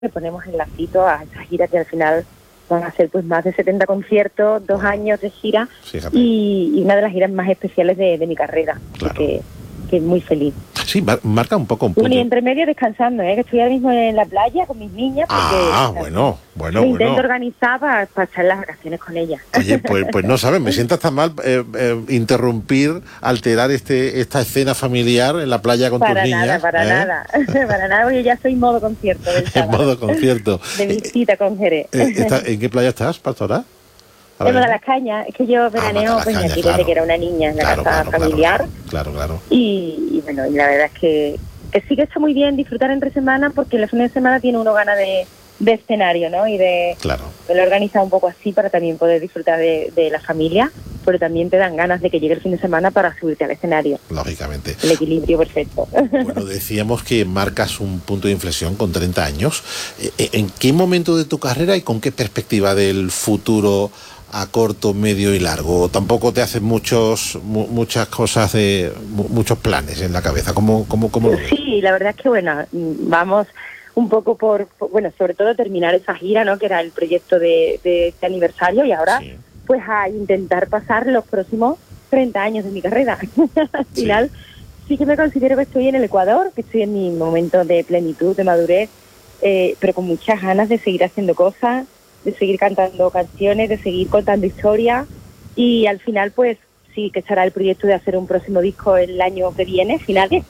le ponemos el lacito a esa gira que al final van a ser pues más de 70 conciertos, 2 años de gira, y una de las giras más especiales de mi carrera, claro. que muy feliz. Sí, marca un poco un punto. Y entre medio descansando, que estoy ahora mismo en la playa con mis niñas. Bueno. Intento organizar para pasar las vacaciones con ellas. Oye, pues no sabes, me sienta tan mal interrumpir, alterar esta escena familiar en la playa con tus niñas. Para nada, porque ya soy en modo concierto del sábado. En modo concierto. De visita con Jerez. ¿En qué playa estás, Pastora? En Las Cañas, es que yo veraneo pues aquí desde que era una niña en la casa familiar. Claro. Y bueno, y la verdad es que sí que está muy bien disfrutar entre semana, porque los fines de semana tiene uno ganas de escenario, ¿no? Y de lo organizar un poco así para también poder disfrutar de la familia, pero también te dan ganas de que llegue el fin de semana para subirte al escenario. Lógicamente. El equilibrio perfecto. Bueno, decíamos que marcas un punto de inflexión con 30 años. ¿En qué momento de tu carrera y con qué perspectiva del futuro a corto, medio y largo? ¿Tampoco te hacen muchas cosas, muchos planes en la cabeza? ¿Cómo lo ves? Sí, la verdad es que bueno, vamos un poco por sobre todo terminar esa gira, ¿no? Que era el proyecto de este aniversario, y ahora pues a intentar pasar los próximos 30 años de mi carrera. Al final sí que me considero que estoy en el Ecuador, que estoy en mi momento de plenitud, de madurez, pero con muchas ganas de seguir haciendo cosas, de seguir cantando canciones, de seguir contando historias, y al final pues sí que estará el proyecto de hacer un próximo disco el año que viene, finales,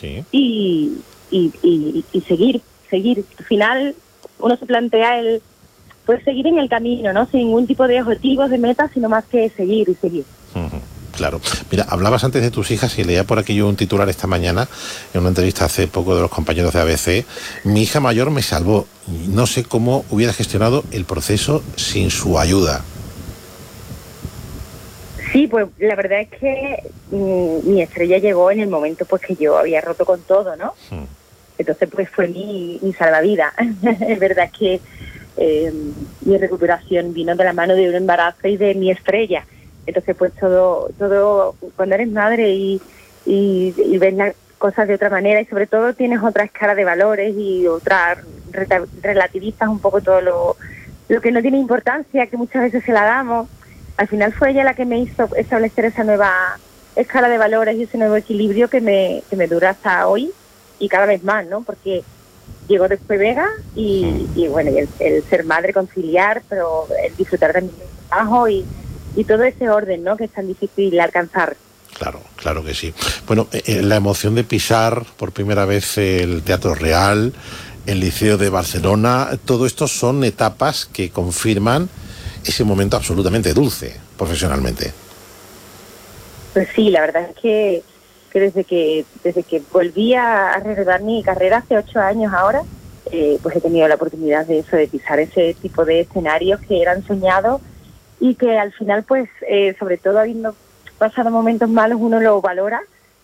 y seguir. Al final uno se plantea pues seguir en el camino, ¿no? Sin ningún tipo de objetivos, de metas, sino más que seguir. Claro. Mira, hablabas antes de tus hijas y leía por aquí yo un titular esta mañana en una entrevista hace poco de los compañeros de ABC. Mi hija mayor me salvó. No sé cómo hubiera gestionado el proceso sin su ayuda. Sí, pues la verdad es que mi estrella llegó en el momento pues que yo había roto con todo, ¿no? Entonces pues fue mi salvavidas. Es verdad que mi recuperación vino de la mano de un embarazo y de mi estrella. Entonces pues todo cuando eres madre y ves las cosas de otra manera, y sobre todo tienes otra escala de valores y relativizas un poco todo lo que no tiene importancia, que muchas veces se la damos. Al final fue ella la que me hizo establecer esa nueva escala de valores y ese nuevo equilibrio que me dura hasta hoy y cada vez más, ¿no? Porque llegó después Vega y bueno, y el ser madre, conciliar, pero el disfrutar también del trabajo y todo ese orden, ¿no? Que es tan difícil de alcanzar. Claro que sí. Bueno, la emoción de pisar por primera vez el Teatro Real, el Liceo de Barcelona, todo esto son etapas que confirman ese momento absolutamente dulce profesionalmente. Pues sí, la verdad es que desde que volví a reanudar mi carrera hace 8 años ahora, pues he tenido la oportunidad de pisar ese tipo de escenarios que eran soñados, y que al final pues sobre todo habiendo pasado momentos malos uno lo valora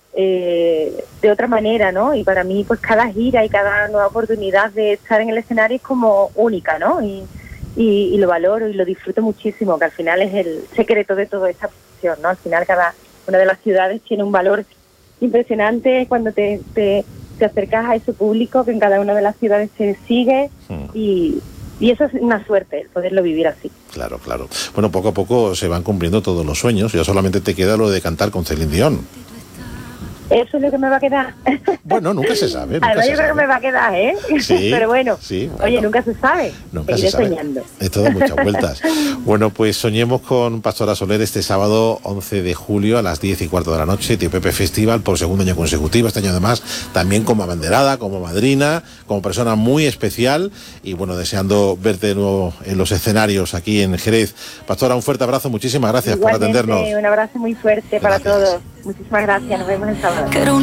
de otra manera, ¿no? Y para mí pues cada gira y cada nueva oportunidad de estar en el escenario es como única, ¿no? Y lo valoro y lo disfruto muchísimo, que al final es el secreto de toda esta profesión, ¿no? Al final cada una de las ciudades tiene un valor impresionante cuando te acercas a ese público que en cada una de las ciudades se sigue, y eso es una suerte, el poderlo vivir así. Claro. Bueno, poco a poco se van cumpliendo todos los sueños. Ya solamente te queda lo de cantar con Celine Dion. Eso es lo que me va a quedar. Bueno, nunca se sabe. Además yo creo que me va a quedar, ¿eh? Sí, pero bueno, oye, nunca se sabe. Nunca se sabe. Soñando. Es todo muchas vueltas. Bueno, pues soñemos con Pastora Soler este sábado 11 de julio a las 10:15 de la noche, Tío Pepe Festival, por segundo año consecutivo. Este año además también como abanderada, como madrina, como persona muy especial, y bueno, deseando verte de nuevo en los escenarios aquí en Jerez. Pastora, un fuerte abrazo, muchísimas gracias. Igualmente, por atendernos. Un abrazo muy fuerte para todos. Muchísimas gracias, nos vemos el sábado.